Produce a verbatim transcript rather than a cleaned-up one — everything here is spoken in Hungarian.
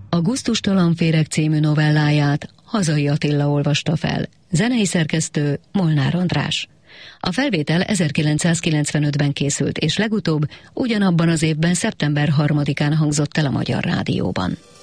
A Gusztustalan féreg című novelláját Hazai Attila olvasta fel, zenei szerkesztő Molnár András. A felvétel ezerkilencszázkilencvenötben készült, és legutóbb ugyanabban az évben szeptember harmadikán hangzott el a Magyar Rádióban.